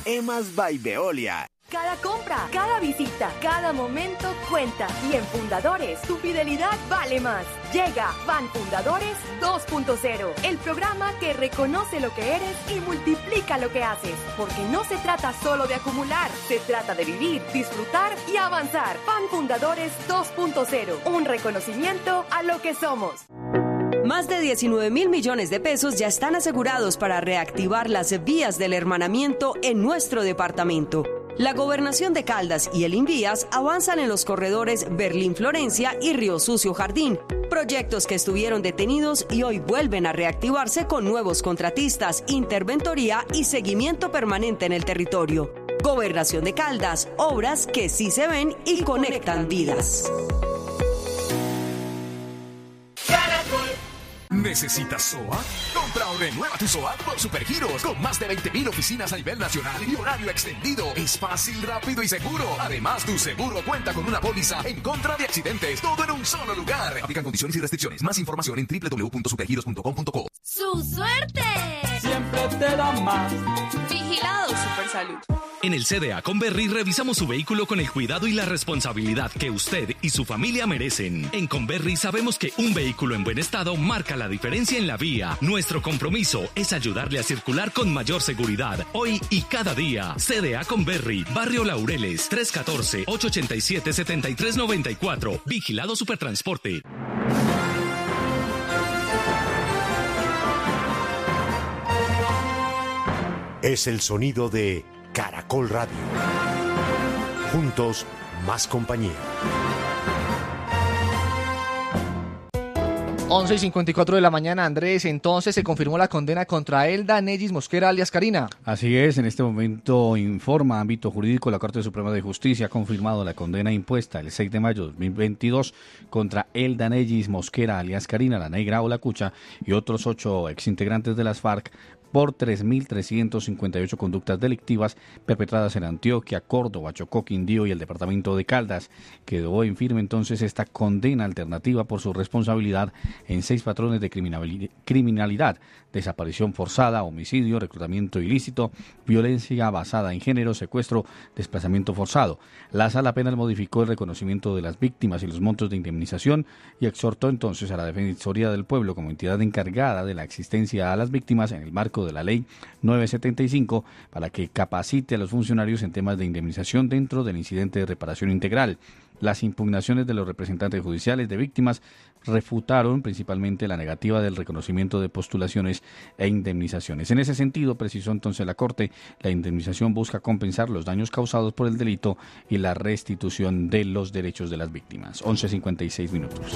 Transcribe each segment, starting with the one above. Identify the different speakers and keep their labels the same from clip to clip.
Speaker 1: Emas by Veolia.
Speaker 2: Cada compra, cada visita, cada momento cuenta. Y en Fundadores, tu fidelidad vale más. Llega Ban Fundadores 2.0, el programa que reconoce lo que eres y multiplica lo que haces. Porque no se trata solo de acumular, se trata de vivir, disfrutar y avanzar. Ban Fundadores 2.0, un reconocimiento a lo que somos.
Speaker 3: Más de 19.000 millones de pesos ya están asegurados para reactivar las vías del hermanamiento en nuestro departamento. La Gobernación de Caldas y el Invías avanzan en los corredores Berlín-Florencia y Río Sucio-Jardín, proyectos que estuvieron detenidos y hoy vuelven a reactivarse con nuevos contratistas, interventoría y seguimiento permanente en el territorio. Gobernación de Caldas, obras que sí se ven y conectan vidas.
Speaker 4: ¿Necesitas SOAT? Compra o renueva tu SOAT por Supergiros, con más de 20.000 oficinas a nivel nacional y horario extendido. Es fácil, rápido y seguro. Además, tu seguro cuenta con una póliza en contra de accidentes. Todo en un solo lugar. Aplican condiciones y restricciones. Más información en www.supergiros.com.co.
Speaker 5: ¡Su suerte!
Speaker 6: Siempre te da más.
Speaker 5: Vigilado Supersalud.
Speaker 7: En el CDA Conberry revisamos su vehículo con el cuidado y la responsabilidad que usted y su familia merecen. En Conberry sabemos que un vehículo en buen estado marca la diferencia en la vía. Nuestro compromiso es ayudarle a circular con mayor seguridad, hoy y cada día. CDA Conberry, Barrio Laureles, 314-887-7394. Vigilado Supertransporte.
Speaker 8: Es el sonido de Caracol Radio. Juntos, más compañía.
Speaker 9: 11:54 de la mañana, Andrés. Entonces se confirmó la condena contra Elda Nellis Mosquera, alias Karina.
Speaker 10: Así es, en este momento informa ámbito jurídico, la Corte Suprema de Justicia ha confirmado la condena impuesta el 6 de mayo de 2022 contra Elda Nellis Mosquera, alias Karina, la Negra o la Cucha, y otros 8 exintegrantes de las FARC por 3.358 conductas delictivas perpetradas en Antioquia, Córdoba, Chocó, Quindío y el departamento de Caldas. Quedó en firme entonces esta condena alternativa por su responsabilidad en 6 patrones de criminalidad: desaparición forzada, homicidio, reclutamiento ilícito, violencia basada en género, secuestro, desplazamiento forzado. La Sala Penal modificó el reconocimiento de las víctimas y los montos de indemnización y exhortó entonces a la Defensoría del Pueblo como entidad encargada de la asistencia a las víctimas en el marco de la Ley 975 para que capacite a los funcionarios en temas de indemnización dentro del incidente de reparación integral. Las impugnaciones de los representantes judiciales de víctimas refutaron principalmente la negativa del reconocimiento de postulaciones e indemnizaciones. En ese sentido, precisó entonces la Corte, la indemnización busca compensar los daños causados por el delito y la restitución de los derechos de las víctimas. 11:56 minutos.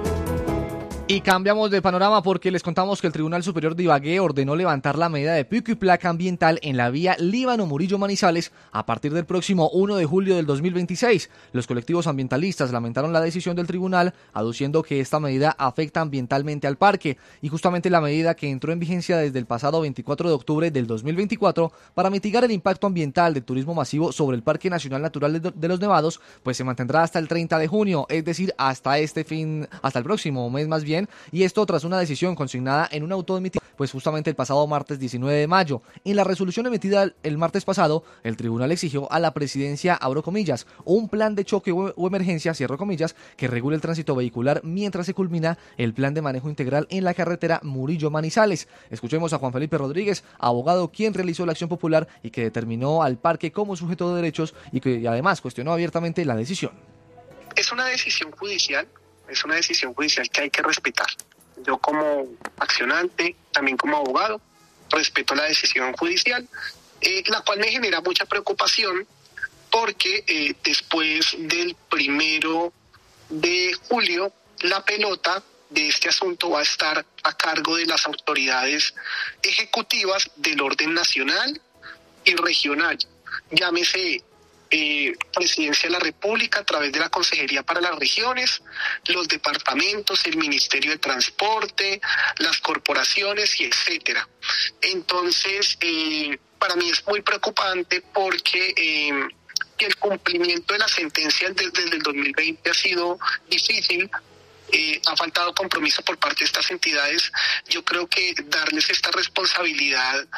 Speaker 9: Y cambiamos de panorama porque les contamos que el Tribunal Superior de Ibagué ordenó levantar la medida de pico y placa ambiental en la vía Líbano-Murillo-Manizales a partir del próximo 1 de julio del 2026. Los colectivos ambientalistas lamentaron la decisión del tribunal, aduciendo que esta medida afecta ambientalmente al parque, y justamente la medida, que entró en vigencia desde el pasado 24 de octubre del 2024 para mitigar el impacto ambiental del turismo masivo sobre el Parque Nacional Natural de los Nevados, pues se mantendrá hasta el 30 de junio, es decir, hasta el próximo mes más bien. Y esto tras una decisión consignada en un auto emitido pues justamente el pasado martes 19 de mayo. En la resolución emitida el martes pasado, el tribunal exigió a la presidencia, abro comillas, un plan de choque o emergencia, cierro comillas, que regule el tránsito vehicular mientras se culmina el plan de manejo integral en la carretera Murillo-Manizales. Escuchemos a Juan Felipe Rodríguez, abogado quien realizó la acción popular y que determinó al parque como sujeto de derechos y que además cuestionó abiertamente la decisión.
Speaker 11: Es una decisión judicial. Es una decisión judicial que hay que respetar. Yo como accionante, también como abogado, respeto la decisión judicial, la cual me genera mucha preocupación porque después del 1 de julio la pelota de este asunto va a estar a cargo de las autoridades ejecutivas del orden nacional y regional. Llámese Presidencia de la República a través de la Consejería para las Regiones, los departamentos, el Ministerio de Transporte, las corporaciones y etcétera. Entonces, para mí es muy preocupante porque el cumplimiento de la sentencia desde el 2020 ha sido difícil. Ha faltado compromiso por parte de estas entidades. Yo creo que darles esta responsabilidad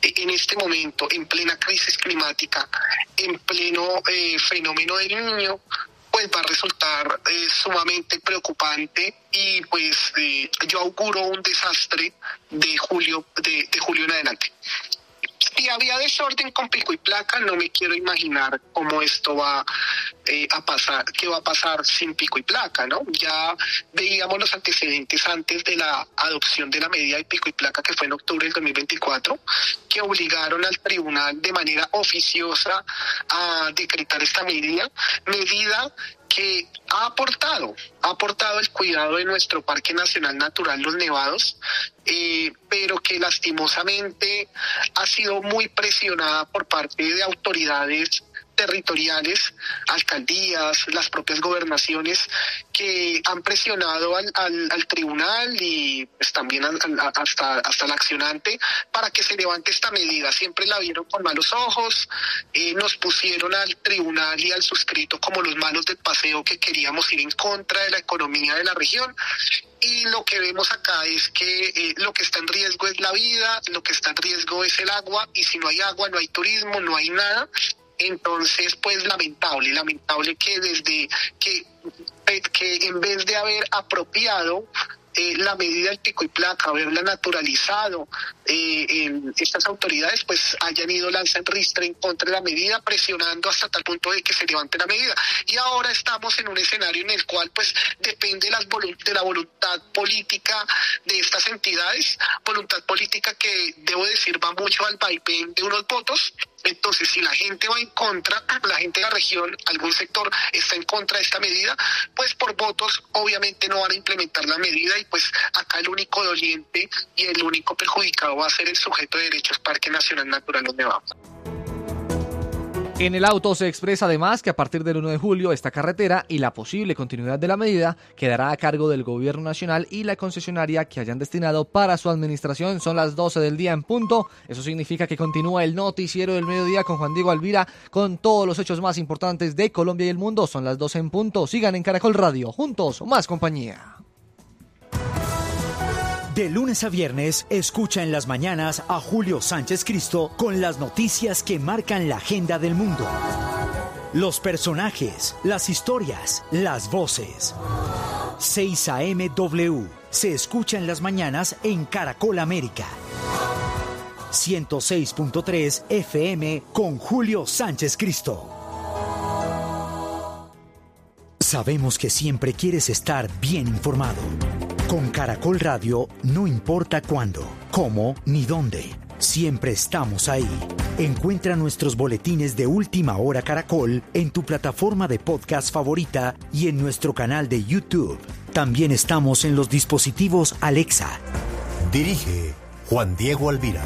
Speaker 11: en este momento, en plena crisis climática, en pleno fenómeno del Niño, pues va a resultar sumamente preocupante y pues yo auguro un desastre de julio en adelante. Si había desorden con pico y placa, no me quiero imaginar cómo esto va a pasar, qué va a pasar sin pico y placa, ¿no? Ya veíamos los antecedentes antes de la adopción de la medida de pico y placa, que fue en octubre del 2024, que obligaron al tribunal de manera oficiosa a decretar esta medida que ha aportado el cuidado de nuestro Parque Nacional Natural Los Nevados, pero que lastimosamente ha sido muy presionada por parte de autoridades territoriales, alcaldías, las propias gobernaciones, que han presionado al tribunal y pues también hasta el accionante para que se levante esta medida. Siempre la vieron con malos ojos, nos pusieron al tribunal y al suscrito como los malos del paseo que queríamos ir en contra de la economía de la región. Y lo que vemos acá es que lo que está en riesgo es la vida, lo que está en riesgo es el agua, y si no hay agua, no hay turismo, no hay nada. Entonces, pues lamentable que en vez de haber apropiado la medida del pico y placa, haberla naturalizado, estas autoridades pues hayan ido lanza en ristre en contra de la medida, presionando hasta tal punto de que se levante la medida. Y ahora estamos en un escenario en el cual pues depende de la voluntad política de estas entidades, voluntad política que, debo decir, va mucho al vaivén de unos votos. Entonces, si la gente va en contra, la gente de la región, algún sector está en contra de esta medida, pues por votos obviamente no van a implementar la medida, y pues acá el único doliente y el único perjudicado va a ser el sujeto de derechos Parque Nacional Natural Los Nevados.
Speaker 9: En el auto se expresa además que a partir del 1 de julio esta carretera y la posible continuidad de la medida quedará a cargo del gobierno nacional y la concesionaria que hayan destinado para su administración. Son las 12 del día en punto. Eso significa que continúa el noticiero del mediodía con Juan Diego Alvira con todos los hechos más importantes de Colombia y el mundo. Son las 12 en punto. Sigan en Caracol Radio. Juntos, más compañía.
Speaker 12: De lunes a viernes, escucha en las mañanas a Julio Sánchez Cristo con las noticias que marcan la agenda del mundo. Los personajes, las historias, las voces. 6 AM W se escucha en las mañanas en Caracol América. 106.3 FM con Julio Sánchez Cristo. Sabemos que siempre quieres estar bien informado. Con Caracol Radio, no importa cuándo, cómo ni dónde, siempre estamos ahí. Encuentra nuestros boletines de Última Hora Caracol en tu plataforma de podcast favorita y en nuestro canal de YouTube. También estamos en los dispositivos Alexa.
Speaker 8: Dirige Juan Diego Alvira.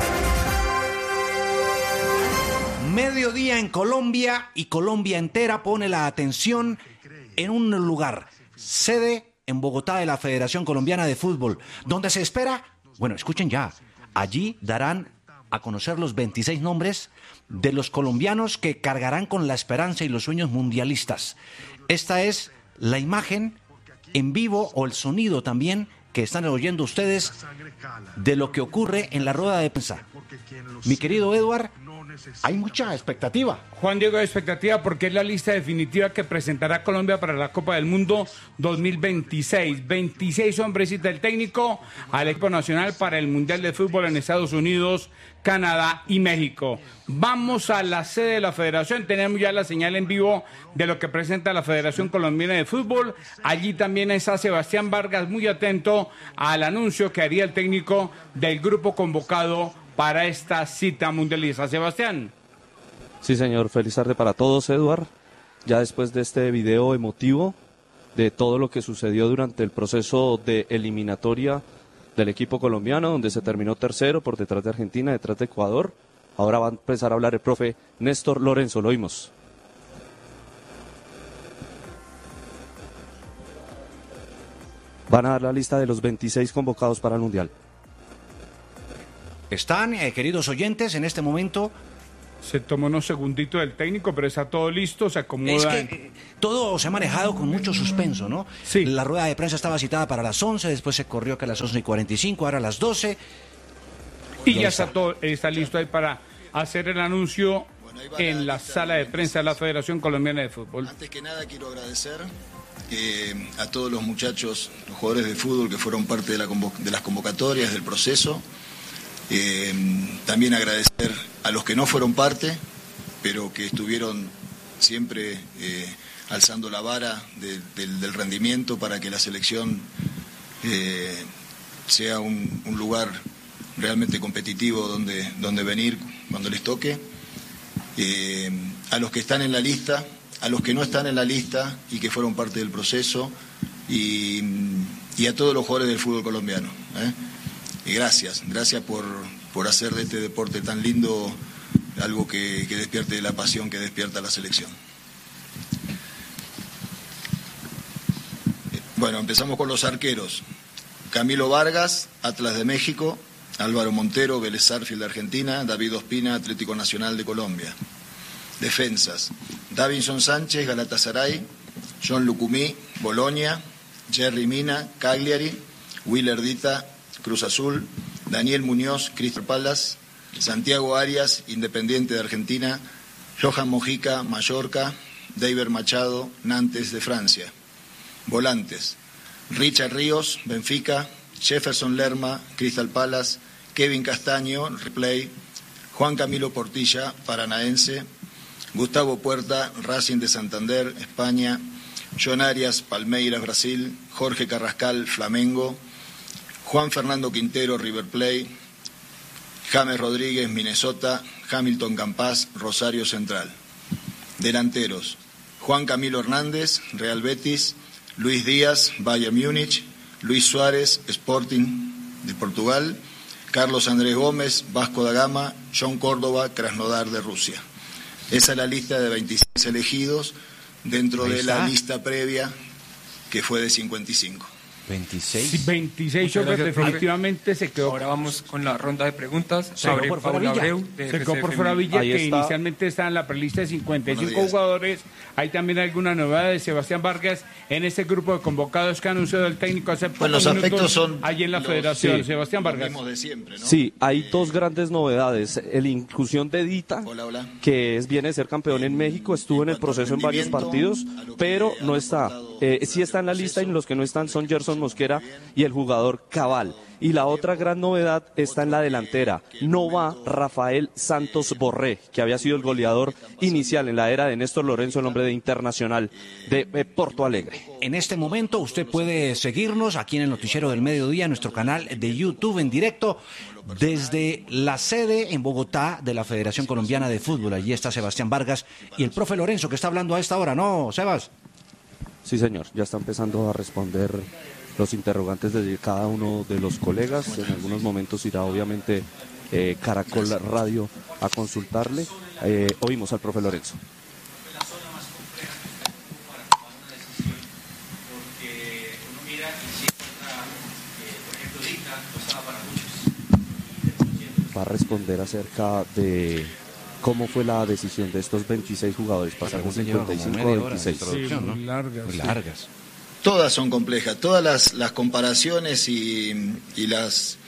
Speaker 13: Mediodía en Colombia, y Colombia entera pone la atención en un lugar, sede en Bogotá de la Federación Colombiana de Fútbol, donde se espera, bueno, escuchen ya, allí darán a conocer los 26 nombres de los colombianos que cargarán con la esperanza y los sueños mundialistas. Esta es la imagen en vivo, o el sonido también, que están oyendo ustedes de lo que ocurre en la rueda de prensa. Mi querido Edward, hay mucha expectativa.
Speaker 14: Juan Diego, expectativa porque es la lista definitiva que presentará Colombia para la Copa del Mundo 2026. 26 hombres cita el técnico al equipo nacional para el Mundial de Fútbol en Estados Unidos, Canadá y México. Vamos a la sede de la Federación. Tenemos ya la señal en vivo de lo que presenta la Federación Colombiana de Fútbol. Allí también está Sebastián Vargas, muy atento al anuncio que haría el técnico del grupo convocado para esta cita mundialista. Sebastián.
Speaker 15: Sí, señor. Feliz tarde para todos, Eduard. Ya después de este video emotivo de todo lo que sucedió durante el proceso de eliminatoria del equipo colombiano, donde se terminó tercero por detrás de Argentina, detrás de Ecuador. Ahora va a empezar a hablar el profe Néstor Lorenzo. Lo oímos. Van a dar la lista de los 26 convocados para el Mundial.
Speaker 13: Están, queridos oyentes, en este momento.
Speaker 14: Se tomó unos segunditos del técnico, pero está todo listo, se acomoda.
Speaker 13: Es que todo se ha manejado con mucho suspenso, ¿no?
Speaker 14: Sí.
Speaker 13: La rueda de prensa estaba citada para las 11, después se corrió que a las 11:45, ahora a las 12.
Speaker 14: Y ya está listo ahí para hacer el anuncio en la sala de prensa de la Federación Colombiana de Fútbol.
Speaker 16: Antes que nada quiero agradecer a todos los muchachos, los jugadores de fútbol que fueron parte de las convocatorias, del proceso. También agradecer a los que no fueron parte, pero que estuvieron siempre alzando la vara del rendimiento para que la selección sea un lugar realmente competitivo donde venir cuando les toque. A los que están en la lista, a los que no están en la lista y que fueron parte del proceso, y a todos los jugadores del fútbol colombiano. Y gracias por hacer de este deporte tan lindo algo que despierte la pasión que despierta la selección. Bueno, empezamos con los arqueros. Camilo Vargas, Atlas de México; Álvaro Montero, Vélez Sarsfield de Argentina; David Ospina, Atlético Nacional de Colombia. Defensas: Davinson Sánchez, Galatasaray; John Lucumí, Bolonia; Jerry Mina, Cagliari; Willer Dita, Cruz Azul; Daniel Muñoz, Crystal Palace; Santiago Arias, Independiente de Argentina; Johan Mojica, Mallorca; David Machado, Nantes de Francia. Volantes: Richard Ríos, Benfica; Jefferson Lerma, Crystal Palace; Kevin Castaño, Replay; Juan Camilo Portilla, Paranaense; Gustavo Puerta, Racing de Santander, España; John Arias, Palmeiras, Brasil; Jorge Carrascal, Flamengo; Juan Fernando Quintero, River Plate; James Rodríguez, Minnesota; Hamilton Campas, Rosario Central. Delanteros: Juan Camilo Hernández, Real Betis; Luis Díaz, Bayern Múnich; Luis Suárez, Sporting de Portugal; Carlos Andrés Gómez, Vasco da Gama; John Córdoba, Krasnodar de Rusia. Esa es la lista de 26 elegidos dentro de la lista previa, que fue de 55.
Speaker 13: 26.
Speaker 14: 26, yo creo que definitivamente se quedó.
Speaker 17: Ahora vamos con la ronda de preguntas.
Speaker 14: Se quedó por fuera Villa. Se quedó por fuera Villa, que inicialmente está en la prelista de 55 jugadores. Hay también alguna novedad de Sebastián Vargas en ese grupo de convocados que ha anunciado el técnico hace pocos
Speaker 16: los
Speaker 14: minutos.
Speaker 16: aspectos son
Speaker 14: ahí en la federación.
Speaker 15: Sí,
Speaker 14: Sebastián Vargas.
Speaker 16: De siempre, ¿no?
Speaker 15: Sí, hay dos grandes novedades. La inclusión de Dita, que viene de ser campeón en México, estuvo en el proceso en varios partidos, pero no está. Sí está en la lista, y los que no están son Gerson Mosquera y el jugador Cabal. Y la otra gran novedad está en la delantera. No va Rafael Santos Borré, que había sido el goleador inicial en la era de Néstor Lorenzo, el hombre de Internacional de Porto Alegre.
Speaker 13: En este momento usted puede seguirnos aquí en el Noticiero del Mediodía, en nuestro canal de YouTube en directo, desde la sede en Bogotá de la Federación Colombiana de Fútbol. Allí está Sebastián Vargas y el profe Lorenzo, que está hablando a esta hora, ¿no, Sebas?
Speaker 15: Sí, señor, ya está empezando a responder los interrogantes de cada uno de los colegas. En algunos momentos irá obviamente Caracol Radio a consultarle. Oímos al profe Lorenzo. Va a responder acerca de cómo fue la decisión de estos 26 jugadores, pasar de 55 a 26.
Speaker 14: Sí, muy largas.
Speaker 16: Todas son complejas, todas las comparaciones y las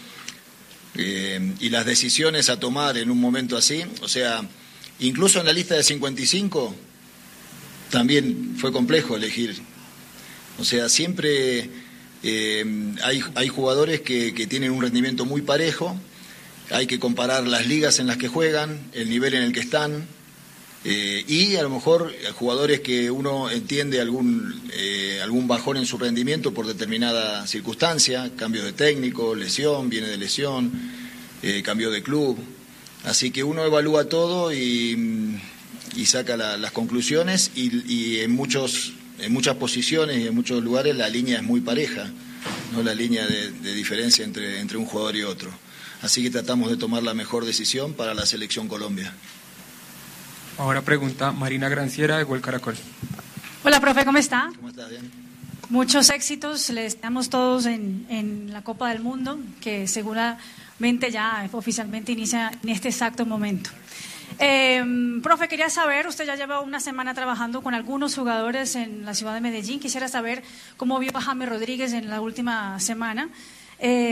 Speaker 16: decisiones a tomar en un momento así. O sea, incluso en la lista de 55 también fue complejo elegir. O sea, siempre hay jugadores que tienen un rendimiento muy parejo. Hay que comparar las ligas en las que juegan, el nivel en el que están, y a lo mejor jugadores que uno entiende algún bajón en su rendimiento por determinada circunstancia, cambio de técnico, lesión, viene de lesión, cambio de club. Así que uno evalúa todo y saca las conclusiones, y en muchas posiciones y en muchos lugares la línea es muy pareja, no la línea de diferencia entre un jugador y otro. Así que tratamos de tomar la mejor decisión para la Selección Colombia.
Speaker 17: Ahora pregunta Marina Granciera de Gol Caracol.
Speaker 18: Hola, profe, ¿cómo está?
Speaker 16: ¿Cómo está? Bien.
Speaker 18: Muchos éxitos, les deseamos todos en la Copa del Mundo, que seguramente ya oficialmente inicia en este exacto momento. Profe, quería saber, usted ya lleva una semana trabajando con algunos jugadores en la ciudad de Medellín. Quisiera saber cómo vio a James Rodríguez en la última semana.